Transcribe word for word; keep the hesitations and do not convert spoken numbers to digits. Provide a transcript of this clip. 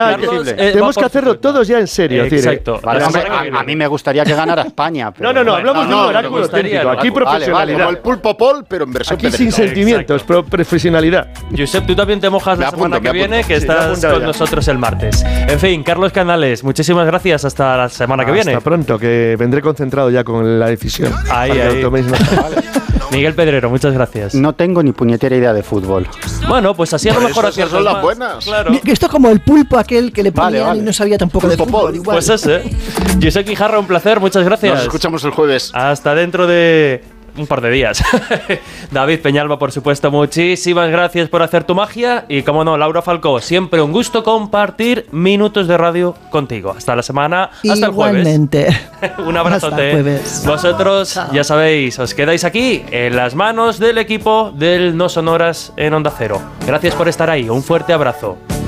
Carlos, eh, tenemos que hacerlo todos ya en serio. Exacto. Vale, hombre, a, a mí me gustaría que ganara España. Pero... No, no, no, hablamos de un oráculo auténtico. Aquí profesionalidad. Vale, vale, como el Pulpo Pol, pero en versión Aquí sin sentimientos, pero profesionalidad. Josep, tú también te mojas la semana que viene, que estás con nosotros el martes. En fin, Carlos Canales, muchísimas gracias. Hasta la semana que viene. Hasta pronto, que vendré concentrado ya con la decisión. Ahí, ahí. Miguel Pedrero, muchas gracias. No tengo ni puñetera idea de fútbol. Bueno, pues así a lo mejor esas son las buenas. Claro. Esto es como el pulpo aquel que le ponían Vale, vale. y no sabía tampoco de fútbol. Igual. Pues ese. Josep Quijarra, un placer, muchas gracias. Nos escuchamos el jueves. Hasta dentro de un par de días. David Peñalba, por supuesto, muchísimas gracias por hacer tu magia. Y como no, Laura Falcó, siempre un gusto compartir minutos de radio contigo. Hasta la semana, hasta Igualmente. el jueves. Un abrazote. Hasta el jueves. Vosotros, Chao. ya sabéis, os quedáis aquí en las manos del equipo del No Sonoras en Onda Cero. Gracias por estar ahí. Un fuerte abrazo.